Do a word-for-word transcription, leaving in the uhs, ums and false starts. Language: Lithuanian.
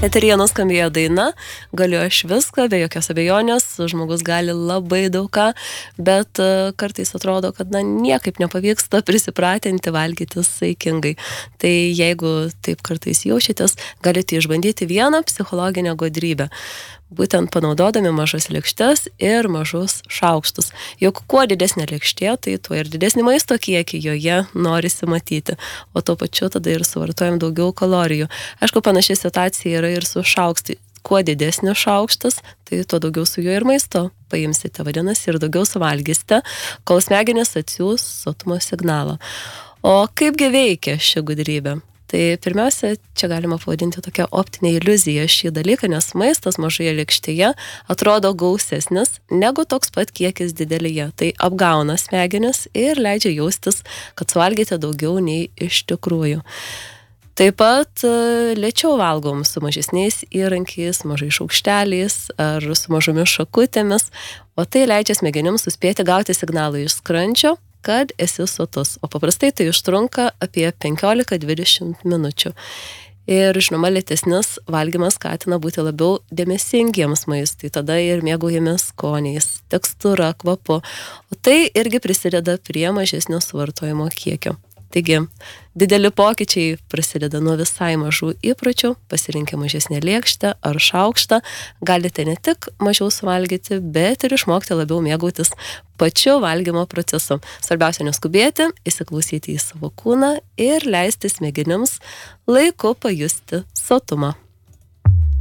Eteryje nuskambėjo daina, galiu aš viską, be jokios abejonės, žmogus gali labai daug ką, bet kartais atrodo, kad na, niekaip nepavyksta prisipratinti valgyti saikingai. Tai jeigu taip kartais jaučiatės, galite išbandyti vieną psichologinę godrybę. Būtent panaudodami mažas lėkštes ir mažus šaukštus. Juk kuo didesnė lėkštė, tai tuo ir didesnį maisto kiekį joje norisi matyti, o tuo pačiu tada ir suvartojam daugiau kalorijų. Aišku, panaši situacija yra ir su šaukštai. Kuo didesnis šaukštas, tai tuo daugiau su juo ir maisto paimsite, vadinasi, ir daugiau suvalgysite, kol smegenys atsiųs sotumo signalą. O kaipgi veikia ši gudrybė? Tai pirmiausia, čia galima pavadinti tokią optinę iliuziją šį dalyką, nes maistas mažoje lėkštėje atrodo gausesnis negu toks pat kiekis didelėje. Tai apgauna smegenis ir leidžia jaustis, kad suvalgėte daugiau nei iš tikrųjų. Taip pat lėčiau valgom su mažesniais įrankiais, mažais šaukšteliais ar su mažomis šakutėmis, o tai leidžia smegenims suspėti gauti signalą iš skrandžio, kad esi sotus, o paprastai tai užtrunka apie penkiolika dvidešimt minučių. Ir, žinoma, lėtesnis valgymas skatina būti labiau dėmesingiems maistui, tada ir mėgaujamės skoniais, tekstūra, kvapu, o tai irgi prisideda prie mažesnio suvartojimo kiekio. Taigi, dideli pokyčiai prasideda nuo visai mažų įpročių, pasirinkę mažesnę lėkštę ar šaukštą, galite ne tik mažiau suvalgyti, bet ir išmokti labiau mėgautis pačiu valgymo procesu. Svarbiausia neskubėti, įsiklausyti į savo kūną ir leisti smegenims laiku pajusti sotumą.